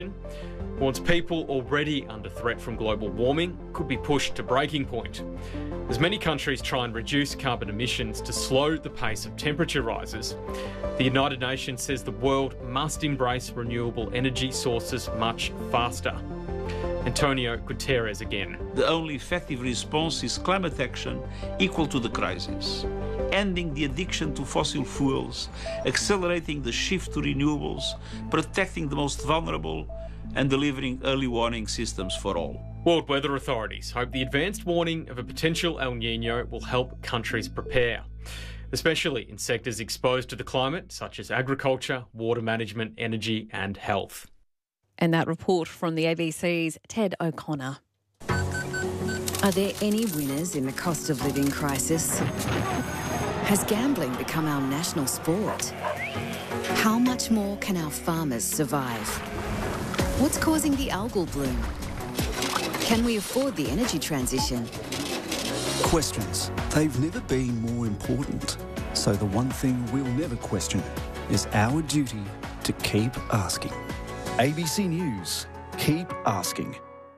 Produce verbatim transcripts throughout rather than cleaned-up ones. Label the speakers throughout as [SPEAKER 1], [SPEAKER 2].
[SPEAKER 1] warns people already under threat from global warming could be pushed to breaking point. As many countries try and reduce carbon emissions to slow the pace of temperature rises, the United Nations says the world must embrace renewable energy sources much faster. Antonio Guterres again.
[SPEAKER 2] The only effective response is climate action equal to the crisis. Ending the addiction to fossil fuels, accelerating the shift to renewables, protecting the most vulnerable, and delivering early warning systems for all.
[SPEAKER 1] World weather authorities hope the advanced warning of a potential El Niño will help countries prepare, especially in sectors exposed to the climate, such as agriculture, water management, energy and health.
[SPEAKER 3] And that report from the A B C's Ted O'Connor.
[SPEAKER 4] Are there any winners in the cost of living crisis? Has gambling become our national sport? How much more can our farmers survive? What's causing the algal bloom? Can we afford the energy transition?
[SPEAKER 5] Questions. They've never been more important. So the one thing we'll never question is our duty to keep asking. A B C News. Keep asking.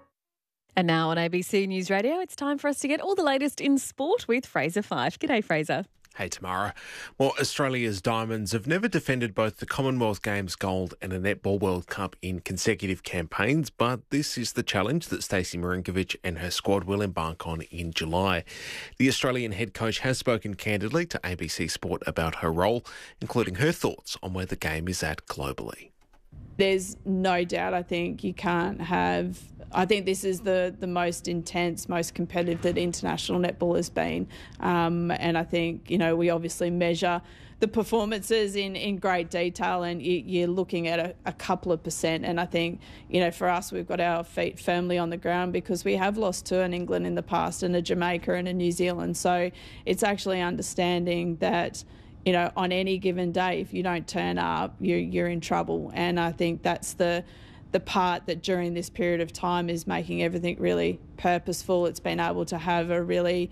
[SPEAKER 3] And now on A B C News Radio, it's time for us to get all the latest in sport with Fraser Fife. G'day, Fraser.
[SPEAKER 6] Hey, Tamara. Well, Australia's Diamonds have never defended both the Commonwealth Games gold and a Netball World Cup in consecutive campaigns, but this is the challenge that Stacey Mirinkovic and her squad will embark on in July. The Australian head coach has spoken candidly to A B C Sport about her role, including her thoughts on where the game is at globally.
[SPEAKER 7] There's no doubt, I think, you can't have... I think this is the, the most intense, most competitive that international netball has been. Um, and I think, you know, we obviously measure the performances in, in great detail, and you, you're looking at a, a couple of percent. And I think, you know, for us, we've got our feet firmly on the ground because we have lost to an England in the past and a Jamaica and a New Zealand. So it's actually understanding that, you know, on any given day, if you don't turn up, you're, you're in trouble. And I think that's the... the part that during this period of time is making everything really purposeful. It's been able to have a really,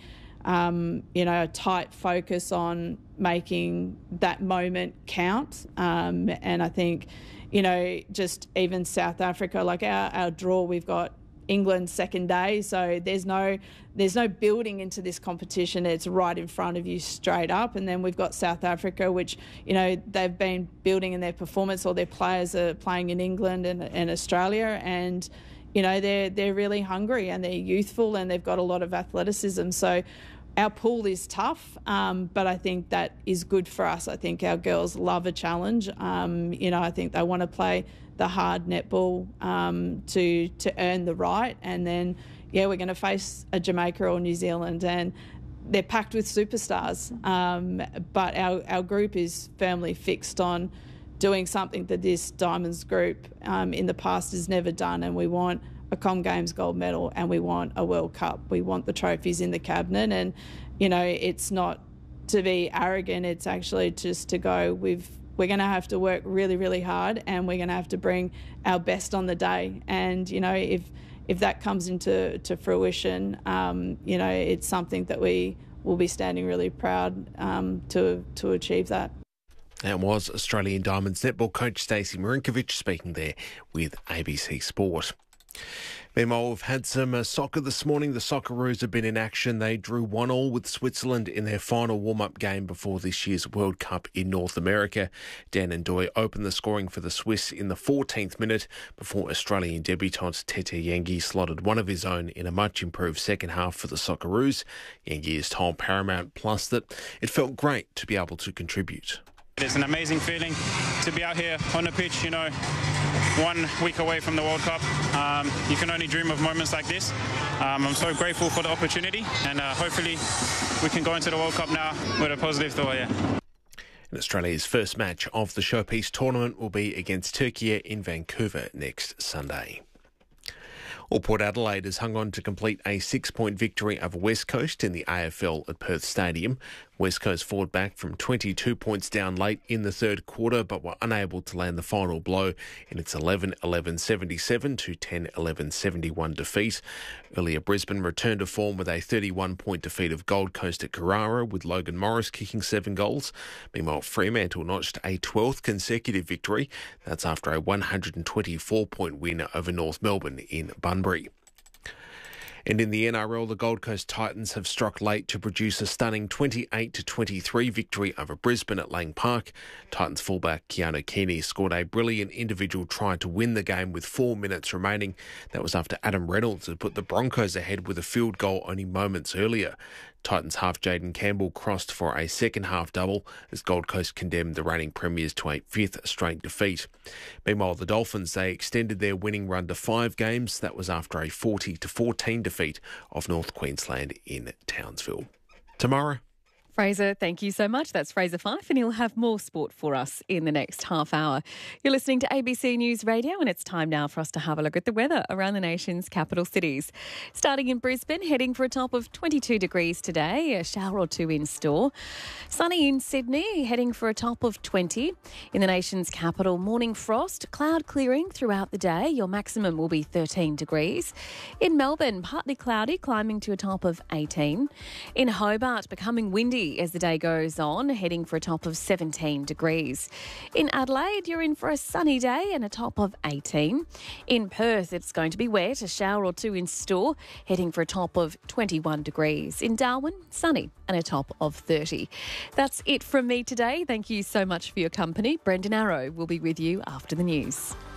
[SPEAKER 7] um, you know, a tight focus on making that moment count. Um, and I think, you know, just even South Africa, like our, our draw, we've got England second day, so there's no there's no building into this competition. It's right in front of you straight up. And then we've got South Africa, which, you know, they've been building in their performance, or their players are playing in England and, and Australia, and you know they're they're really hungry and they're youthful and they've got a lot of athleticism. So our pool is tough, um, but I think that is good for us. I think our girls love a challenge. Um, you know, I think they want to play the hard netball um, to to earn the right. And then, yeah, we're going to face a Jamaica or New Zealand, and they're packed with superstars. Um, but our, our group is firmly fixed on doing something that this Diamonds group um, in the past has never done, and we want a Com Games gold medal and we want a World Cup. We want the trophies in the cabinet, and, you know, it's not to be arrogant, it's actually just to go, we've we're going to have to work really, really hard, and we're going to have to bring our best on the day. And, you know, if if that comes into to fruition, um, you know, it's something that we will be standing really proud um, to to achieve that.
[SPEAKER 6] That was Australian Diamonds netball coach Stacey Mirinkovic speaking there with A B C Sport. Meanwhile, we've had some uh, soccer this morning. The Socceroos have been in action. They drew one all with Switzerland in their final warm-up game before this year's World Cup in North America. Dan Ndoye opened the scoring for the Swiss in the fourteenth minute before Australian debutant Tete Yengi slotted one of his own in a much-improved second half for the Socceroos. Yengi has told Paramount Plus that it felt great to be able to contribute.
[SPEAKER 8] It's an amazing feeling to be out here on the pitch, you know, one week away from the World Cup. Um, you can only dream of moments like this. Um, I'm so grateful for the opportunity, and uh, hopefully we can go into the World Cup now with a positive thought, yeah.
[SPEAKER 6] And Australia's first match of the Showpiece tournament will be against Turkey in Vancouver next Sunday. Well, Port Adelaide has hung on to complete a six-point victory over West Coast in the A F L at Perth Stadium. West Coast fought back from twenty-two points down late in the third quarter, but were unable to land the final blow in its eleven eleven seventy-seven to ten eleven seventy-one defeat. Earlier, Brisbane returned to form with a thirty-one point defeat of Gold Coast at Carrara, with Logan Morris kicking seven goals. Meanwhile, Fremantle notched a twelfth consecutive victory. That's after a one hundred twenty-four point win over North Melbourne in Bunbury. And in the N R L, the Gold Coast Titans have struck late to produce a stunning twenty-eight to twenty-three victory over Brisbane at Lang Park. Titans fullback Keanu Keeney scored a brilliant individual try to win the game with four minutes remaining. That was after Adam Reynolds had put the Broncos ahead with a field goal only moments earlier. Titans half Jaden Campbell crossed for a second half double as Gold Coast condemned the reigning premiers to a fifth straight defeat. Meanwhile, the Dolphins, they extended their winning run to five games. That was after a forty to fourteen defeat of North Queensland in Townsville. Tomorrow.
[SPEAKER 3] Fraser, thank you so much. That's Fraser Fife, and he'll have more sport for us in the next half hour. You're listening to A B C News Radio, and it's time now for us to have a look at the weather around the nation's capital cities. Starting in Brisbane, heading for a top of twenty-two degrees today, a shower or two in store. Sunny in Sydney, heading for a top of twenty. In the nation's capital, morning frost, cloud clearing throughout the day. Your maximum will be thirteen degrees. In Melbourne, partly cloudy, climbing to a top of eighteen. In Hobart, becoming windy as the day goes on, heading for a top of seventeen degrees. In Adelaide, you're in for a sunny day and a top of eighteen. In Perth, it's going to be wet, a shower or two in store, heading for a top of twenty-one degrees. In Darwin, sunny and a top of thirty. That's it from me today. Thank you so much for your company. Brendan Arrow will be with you after the news.